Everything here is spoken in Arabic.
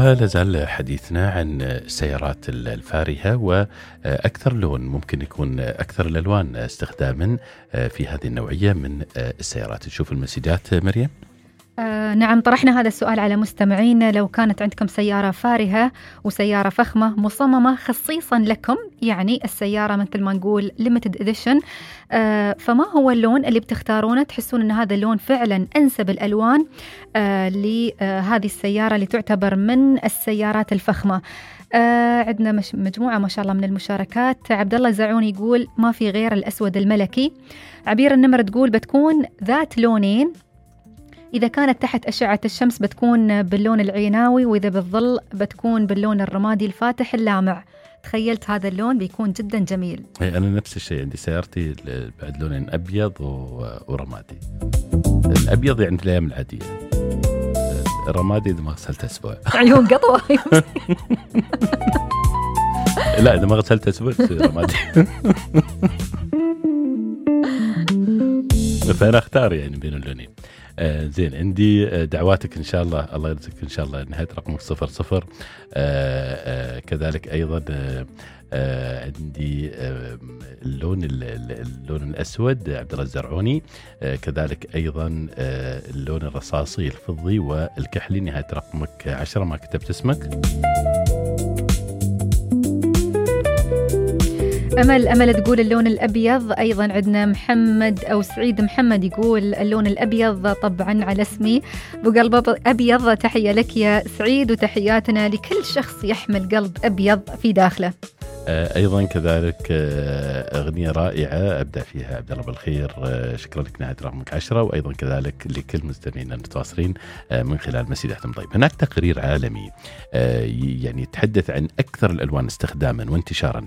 ولا زال حديثنا عن السيارات الفارهة وأكثر لون ممكن يكون أكثر الألوان استخداما في هذه النوعية من السيارات. نشوف المسجات مريم. نعم، طرحنا هذا السؤال على مستمعين. لو كانت عندكم سيارة فارهة وسيارة فخمة مصممة خصيصا لكم، يعني السيارة مثل ما نقول limited edition، فما هو اللون اللي بتختارونه تحسون أن هذا اللون فعلا أنسب الألوان لهذه السيارة اللي تعتبر من السيارات الفخمة؟ عندنا مجموعة ما شاء الله من المشاركات. عبد الله الزعوني يقول ما في غير الأسود الملكي. عبير النمر تقول بتكون ذات لونين، إذا كانت تحت أشعة الشمس بتكون باللون العيناوي، وإذا بالظل بتكون باللون الرمادي الفاتح اللامع. تخيلت هذا اللون بيكون جدا جميل. أنا نفس الشيء، عندي سيارتي بعد لونين أبيض ورمادي. الأبيض يعني الأيام العادية، الرمادي إذا ما غسلت أسبوع. عيون قطوة. لا إذا ما غسلت أسبوع رمادي. فأنا أختار يعني بين اللونين. زين، عندي دعواتك إن شاء الله، الله يرزقك إن شاء الله نهاية رقمك 00. كذلك أيضا عندي اللون الأسود عبد الله الزرعوني، كذلك أيضا اللون الرصاصي الفضي والكحلي نهاية رقمك 10. ما كتبت اسمك. أمل تقول اللون الأبيض. أيضا عندنا محمد أو سعيد محمد يقول اللون الأبيض طبعا على اسمي، بقلب أبيض. تحية لك يا سعيد، وتحياتنا لكل شخص يحمل قلب أبيض في داخله. أيضا كذلك أغنية رائعة أبدأ فيها عبد الله بالخير، شكرا لك نهاية رقمك 10. وأيضا كذلك لكل مستمعينا المتواصلين من خلال مسيرتهم. طيب، هناك تقرير عالمي يعني يتحدث عن أكثر الألوان استخداما وانتشارا